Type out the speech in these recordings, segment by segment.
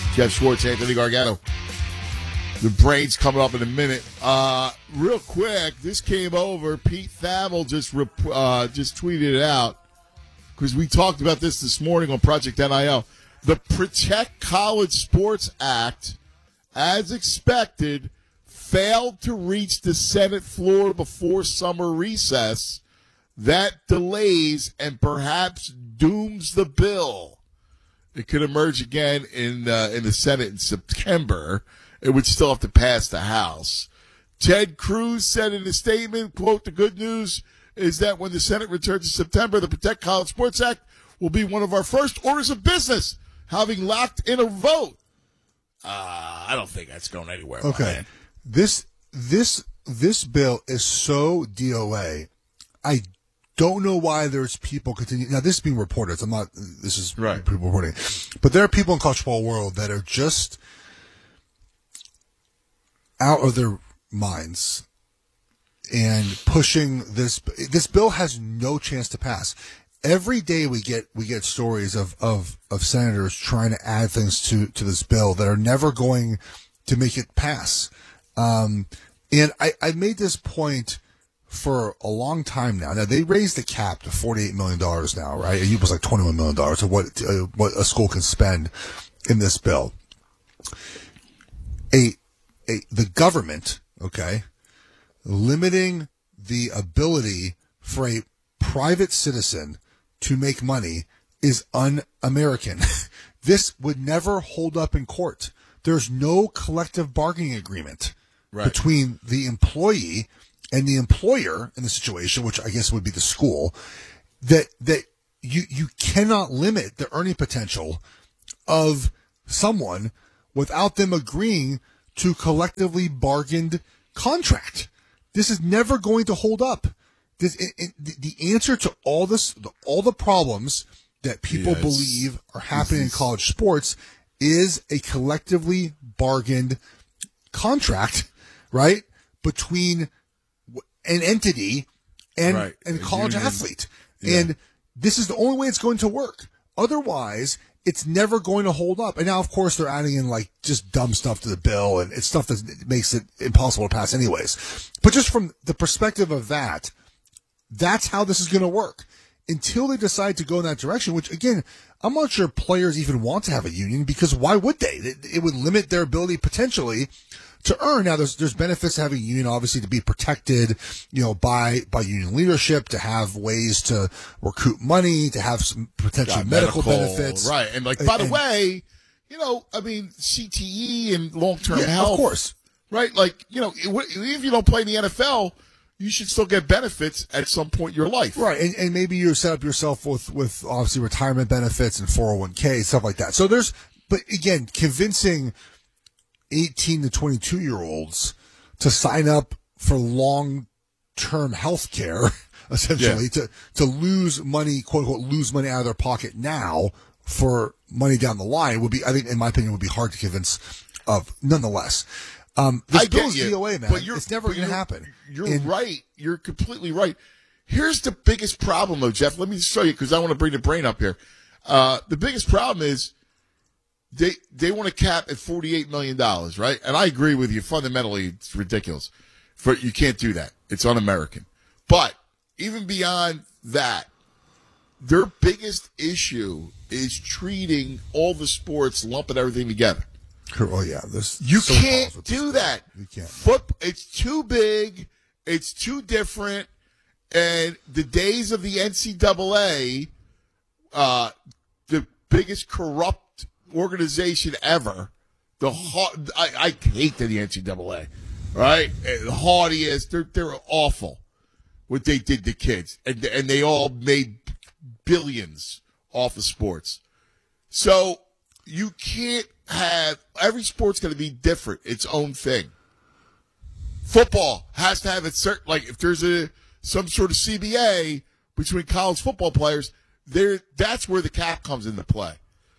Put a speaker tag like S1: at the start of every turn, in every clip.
S1: Jeff Schwartz, Anthony Gargano. The brain's coming up in a minute. Real quick, this came over. Pete Thamel just tweeted it out because we talked about this morning on Project NIL. The Protect College Sports Act, as expected, failed to reach the Senate floor before summer recess. That delays and perhaps dooms the bill. It could emerge again in the Senate in September. It would still have to pass the House. Ted Cruz said in a statement, quote, "The good news is that when the Senate returns in September, the Protect College Sports Act will be one of our first orders of business, having locked in a vote." I don't think that's going anywhere.
S2: Okay. This bill is so DOA. I don't know why there's people continue. Now, this is being reported. This is
S1: right.
S2: People reporting. But there are people in college football world that are just out of their minds and pushing this. This bill has no chance to pass. Every day we get stories of senators trying to add things to this bill that are never going to make it pass. And I made this point for a long time now. Now they raised the cap to $48 million now, right? It was like $21 million of what a school can spend in this bill. The government, okay, limiting the ability for a private citizen to make money is un-American. This would never hold up in court. There's no collective bargaining agreement between the employee and the employer in the situation, which I guess would be the school, that you cannot limit the earning potential of someone without them agreeing to collectively bargained contract. This is never going to hold up. The answer to all the problems that people believe are happening in college sports is a collectively bargained contract, right, between an entity and college athlete. Yeah. And this is the only way it's going to work. Otherwise, it's never going to hold up. And now, of course, they're adding in like just dumb stuff to the bill, and it's stuff that makes it impossible to pass anyways. But just from the perspective of that, that's how this is going to work. Until they decide to go in that direction, which, again, I'm not sure players even want to have a union, because why would they? It would limit their ability potentially to earn. Now, there's benefits to having a union, obviously, to be protected, by union leadership, to have ways to recoup money, to have some potential medical benefits.
S1: Right. And by the way, CTE and long-term health.
S2: Of course.
S1: Right. Even if you don't play in the NFL, you should still get benefits at some point in your life.
S2: Right. And maybe you set up yourself with obviously retirement benefits and 401k, stuff like that. So but again, convincing 18 to 22-year-olds to sign up for long-term health care, essentially, to lose money, quote unquote, lose money out of their pocket now for money down the line would be, I think, in my opinion, would be hard to convince of, nonetheless. This bill's DOA, man. It's never going to happen.
S1: You're right. You're completely right. Here's the biggest problem, though, Jeff. Let me show you, because I want to bring the brain up here. The biggest problem is they want to cap at $48 million, right? And I agree with you. Fundamentally, it's ridiculous. You can't do that. It's un-American. But even beyond that, their biggest issue is treating all the sports, lumping everything together.
S2: Oh, yeah.
S1: You can't do that.
S2: You can't.
S1: It's too big. It's too different. And the days of the NCAA, the biggest corrupt organization ever, I hate the NCAA, right? The haughtiest. They're awful what they did to kids. And they all made billions off of sports. So you can't every sport's going to be different, its own thing. Football has to have its certain, if there's some sort of CBA between college football players, that's where the cap comes into play.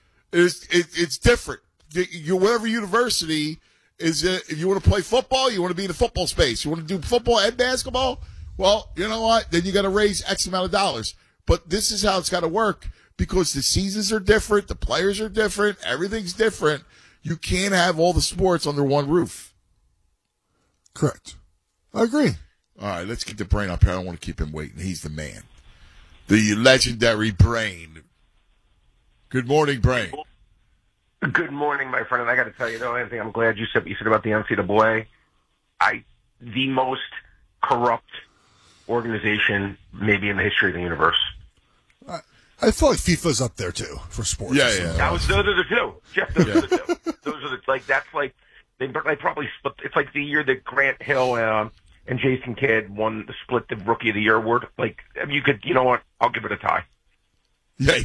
S1: It's different. Whatever university is, if you want to play football, you want to be in the football space, you want to do football and basketball, well, you know what? Then you got to raise X amount of dollars. But this is how it's got to work, because the seasons are different, the players are different, everything's different. You can't have all the sports under one roof.
S2: Correct. I agree.
S1: All right, let's get the Brain up here. I don't want to keep him waiting. He's the man. The legendary Brain. Good morning, Brain.
S3: Good morning, my friend. And I got to tell you, though, Anthony, I'm glad you said what you said about the NCAA. The most corrupt organization maybe in the history of the universe.
S2: I feel like FIFA's up there too for sports.
S1: Yeah.
S3: Those are the two, Jeff. Those are the two. Those are they probably split. It's like the year that Grant Hill and Jason Kidd split the Rookie of the Year award. Like, you know what? I'll give it a tie.
S1: Yeah.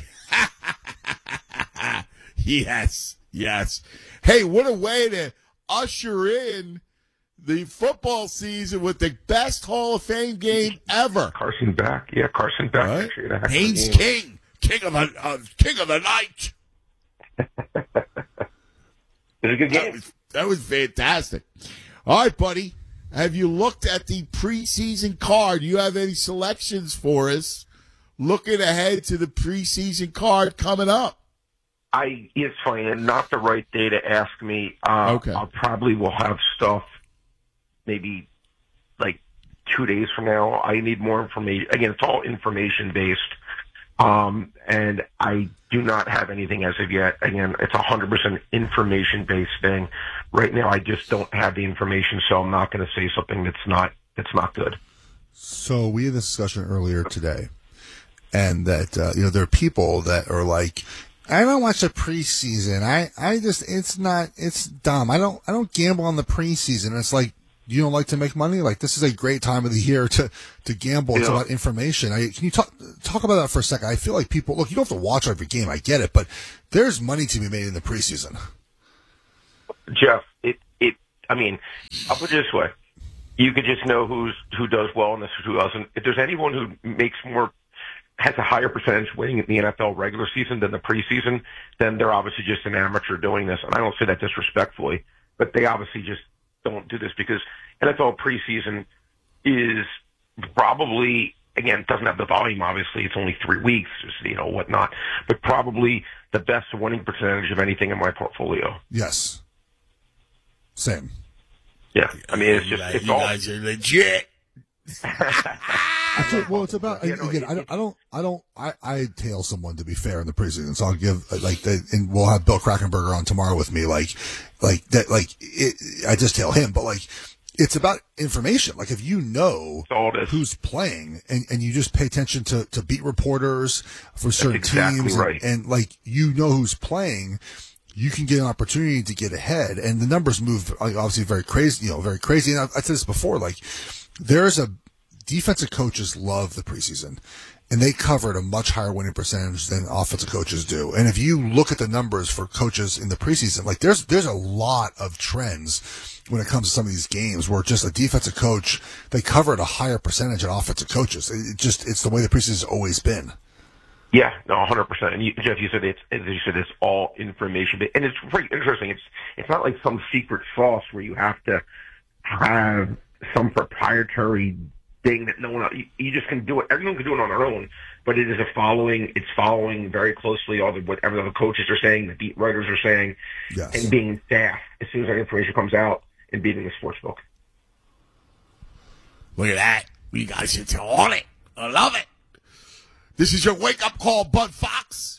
S1: Yes. Hey, what a way to usher in the football season with the best Hall of Fame game ever.
S3: Carson Beck. Yeah, Carson Beck.
S1: Right?
S3: Actually,
S1: Haynes King. King of the night.
S3: It was a good game.
S1: That was fantastic. All right, buddy. Have you looked at the preseason card? Do you have any selections for us looking ahead to the preseason card coming up?
S3: It's funny, and not the right day to ask me.
S1: Okay.
S3: I'll probably will have stuff maybe like 2 days from now. I need more information. Again, it's all information based. And I do not have anything as of yet. Again, it's 100% information based thing. Right now, I just don't have the information, so I'm not going to say something that's not good.
S2: So we had this discussion earlier today, and that there are people that are like, I don't watch the preseason. It's dumb. I don't gamble on the preseason. It's like, you don't like to make money? Like, this is a great time of the year to gamble. It's about information. Can you talk about that for a second? I feel like people, look, you don't have to watch every game. I get it, but there's money to be made in the preseason.
S3: Jeff, I'll put it this way. You could just know who does well and who doesn't. If there's anyone who has a higher percentage winning in the NFL regular season than the preseason, then they're obviously just an amateur doing this. And I don't say that disrespectfully, but they obviously just don't do this because NFL preseason is probably, again, it doesn't have the volume, obviously. It's only 3 weeks, whatnot, but probably the best winning percentage of anything in my portfolio.
S2: Yes. Same.
S3: Yeah. It's just,
S1: you guys are legit.
S2: Well, it's about I tail someone to be fair in the preseason, so I'll give and we'll have Bill Krakenberger on tomorrow with me. I just tail him, but it's about information. Like, if you know who's playing and you just pay attention to beat reporters for certain teams,
S3: right.
S2: and who's playing, you can get an opportunity to get ahead. And the numbers move obviously very crazy. And I've said this before. There's a defensive coaches love the preseason, and they cover at a much higher winning percentage than offensive coaches do. And if you look at the numbers for coaches in the preseason, there's a lot of trends when it comes to some of these games where just a defensive coach, they cover at a higher percentage than offensive coaches. It's the way the preseason has always been.
S3: Yeah, no, 100%. And Jeff, you said it's all information, and it's pretty interesting. It's not like some secret sauce where you have to have some proprietary thing that no one else, you just can do it. Everyone can do it on their own, but it's following very closely whatever the coaches are saying, the beat writers are saying,
S2: yes,
S3: and being fast as soon as that information comes out and beating the sports book.
S1: Look at that. You guys are on it. I love it. This is your wake-up call, Bud Fox.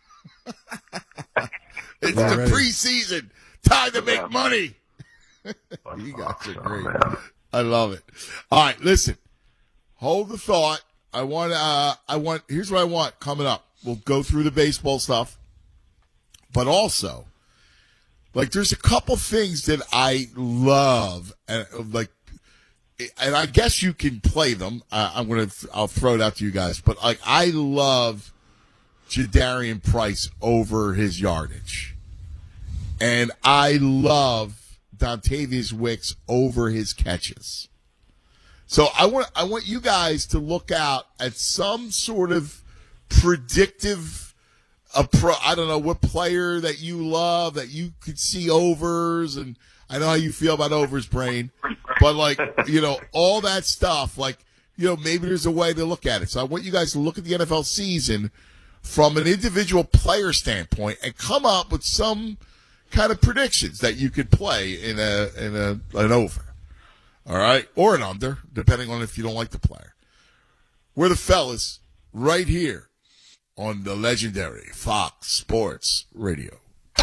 S1: It's the preseason. Time to make money. You guys are great. I love it. All right, listen. Hold the thought. Here's what I want coming up. We'll go through the baseball stuff. But also, there's a couple things that I love, and I guess you can play them. I'll throw it out to you guys. But I love Jadarian Price over his yardage, and I love Dontavius Wicks over his catches. So I want you guys to look out at some sort of predictive I don't know what player that you love that you could see overs, and I know how you feel about overs, Brain, but all that stuff, maybe there's a way to look at it. So I want you guys to look at the NFL season from an individual player standpoint and come up with some kind of predictions that you could play in an over. All right? Or an under, depending on if you don't like the player. We're the fellas right here on the legendary Fox Sports Radio.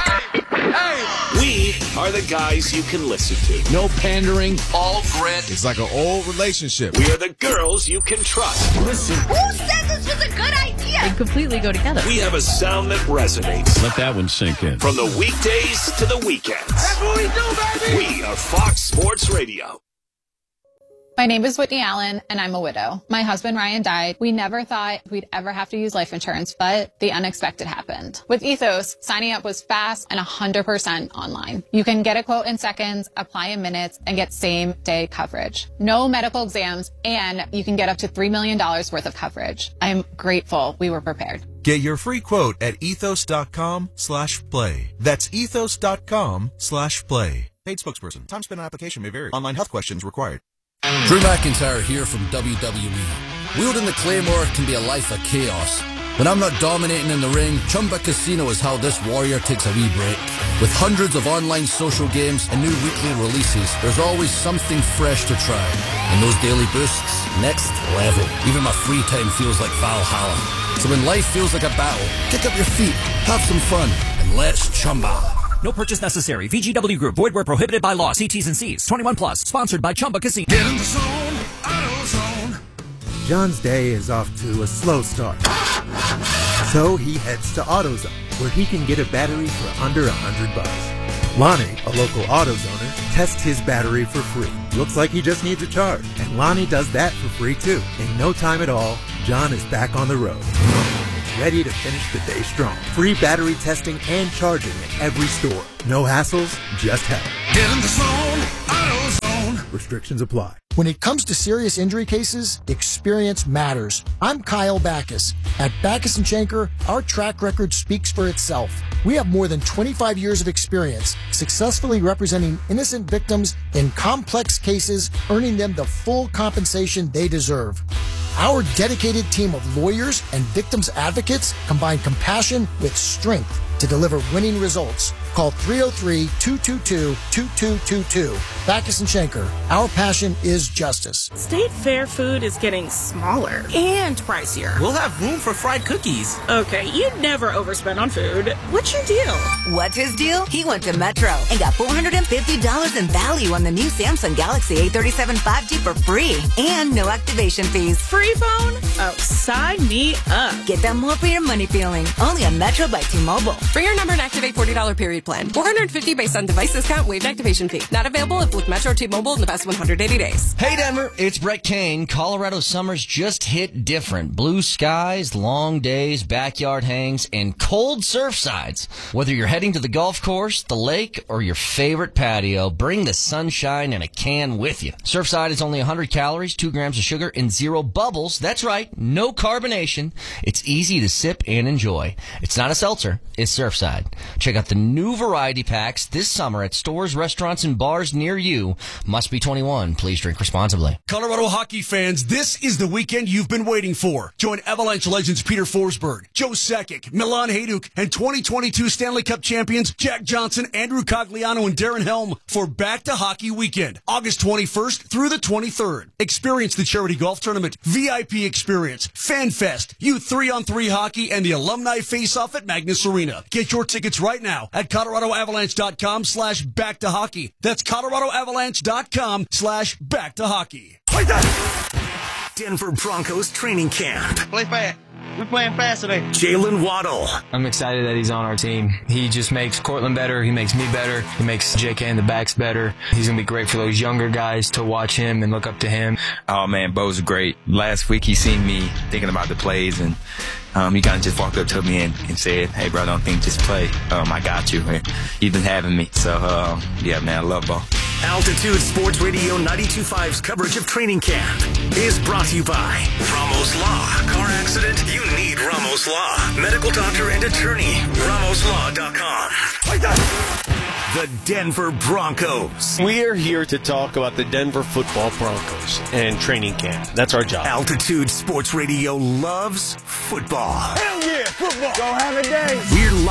S4: We are the guys you can listen to.
S5: No pandering.
S4: All grit.
S5: It's like an old relationship.
S4: We are the girls you can trust.
S5: Listen.
S6: Who said this was a good idea?
S7: They completely go together.
S4: We have a sound that resonates.
S8: Let that one sink in.
S4: From the weekdays to the weekends.
S5: That's what we do, baby.
S4: We are Fox Sports Radio.
S9: My name is Whitney Allen, and I'm a widow. My husband, Ryan, died. We never thought we'd ever have to use life insurance, but the unexpected happened. With Ethos, signing up was fast and 100% online. You can get a quote in seconds, apply in minutes, and get same-day coverage. No medical exams, and you can get up to $3 million worth of coverage. I'm grateful we were prepared.
S10: Get your free quote at ethos.com/play. That's ethos.com/play. Paid spokesperson. Time spent on application may vary. Online health questions required.
S5: Drew McIntyre here from WWE. Wielding the Claymore can be a life of chaos. When I'm not dominating in the ring, Chumba Casino is how this warrior takes a wee break. With hundreds of online social games and new weekly releases, there's always something fresh to try. And those daily boosts, next level. Even my free time feels like Valhalla. So when life feels like a battle, kick up your feet, have some fun, and let's Chumba.
S11: No purchase necessary. VGW Group. Void where prohibited by law. See T's and C's. 21 plus. Sponsored by Chumba Casino.
S10: Get in the zone. AutoZone.
S12: John's day is off to a slow start. So he heads to AutoZone, where he can get a battery for under $100. Lonnie, a local AutoZoner, tests his battery for free. Looks like he just needs a charge. And Lonnie does that for free too. In no time at all, John is back on the road. Ready to finish the day strong. Free battery testing and charging at every store. No hassles, just help.
S10: Get in the zone. AutoZone.
S12: Restrictions apply.
S13: When it comes to serious injury cases, experience matters. I'm Kyle Backus. At Backus & Schenker, our track record speaks for itself. We have more than 25 years of experience successfully representing innocent victims in complex cases, earning them the full compensation they deserve. Our dedicated team of lawyers and victims advocates combine compassion with strength to deliver winning results. Call 303-222-2222. Backus & Schenker. Our passion is justice.
S14: State Fair food is getting smaller and pricier.
S11: We'll have room for fried cookies.
S14: Okay, you'd never overspend on food. What's your deal?
S6: What's his deal? He went to Metro and got $450 in value on the new Samsung Galaxy A37 5G for free and no activation fees.
S14: Free phone? Oh, sign me up.
S6: Get that more for your money feeling. Only on Metro by T-Mobile.
S15: Bring your number and activate $40 period plan. $450 based on device discount, waived activation fee. Not available if with Metro T-Mobile in the past 180 days.
S16: Hey Denver, it's Brett Kane. Colorado summers just hit different. Blue skies, long days, backyard hangs, and cold surf sides. Whether you're heading to the golf course, the lake, or your favorite patio, bring the sunshine and a can with you. Surfside is only 100 calories, 2 grams of sugar, and 0 bubbles. That's right, no carbonation. It's easy to sip and enjoy. It's not a seltzer, it's Surfside. Check out the new variety packs this summer at stores, restaurants, and bars near you. Must be 21. Please drink responsibly.
S17: Colorado hockey fans, this is the weekend you've been waiting for. Join Avalanche legends Peter Forsberg, Joe Sakic, Milan Hajduk, and 2022 Stanley Cup champions Jack Johnson, Andrew Cogliano, and Darren Helm for Back to Hockey Weekend, August 21st through the 23rd. Experience the charity golf tournament, VIP experience, Fan Fest, Youth 3-on-3 hockey, and the Alumni Face-Off at Magnus Arena. Get your tickets right now at ColoradoAvalanche.com/back-to-hockey. That's ColoradoAvalanche.com/back-to-hockey.
S4: Denver Broncos training camp.
S18: Play fast. We're playing fast today.
S4: Jalen Waddle.
S19: I'm excited that he's on our team. He just makes Cortland better. He makes me better. He makes JK and the backs better. He's going to be great for those younger guys to watch him and look up to him.
S20: Oh, man, Bo's great. Last week he seen me thinking about the plays, and he kind of just walked up to me and said, "Hey, bro, don't think, just play. I got you." He's been having me. So, yeah, man, I love Bo.
S4: Altitude Sports Radio 92.5's coverage of training camp is brought to you by Ramos Law. Car accident? You need Ramos Law. Medical doctor and attorney. RamosLaw.com. The Denver Broncos.
S21: We are here to talk about the Denver Football Broncos and training camp. That's our job.
S4: Altitude Sports Radio loves football.
S18: Hell yeah, football. Go have a day.
S4: We're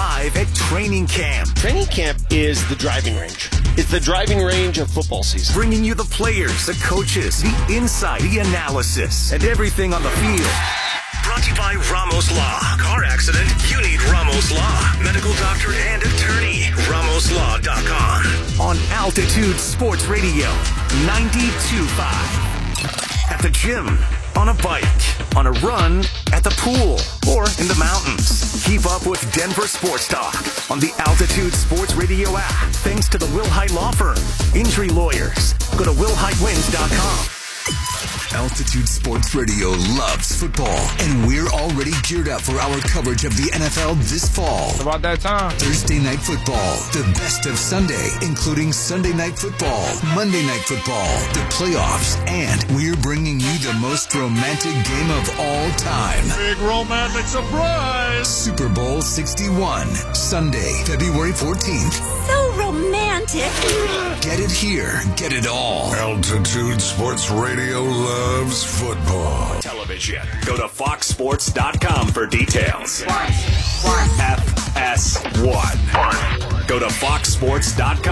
S4: live at training camp.
S21: Training camp is the driving range. It's the driving range of football season.
S4: Bringing you the players, the coaches, the insight, the analysis, and everything on the field. Brought to you by Ramos Law. Car accident? You need Ramos Law. Medical doctor and attorney. RamosLaw.com. On Altitude Sports Radio 92.5. At the gym, on a bike, on a run, at the pool, or in the mountains. Keep up with Denver Sports Talk on the Altitude Sports Radio app. Thanks to the Will Hite Law Firm. Injury lawyers. Go to willhitewins.com.
S7: Altitude Sports Radio loves football, and we're already geared up for our coverage of the NFL this fall.
S20: It's about that time.
S7: Thursday Night Football, the best of Sunday, including Sunday Night Football, Monday Night Football, the playoffs, and we're bringing you the most romantic game of all time.
S1: Big romantic surprise!
S7: Super Bowl 61, Sunday, February 14th.
S8: So romantic.
S7: Get it here, get it all.
S22: Altitude Sports Radio loves football.
S4: Television. Go to foxsports.com for details. FS1. Go to foxsports.com.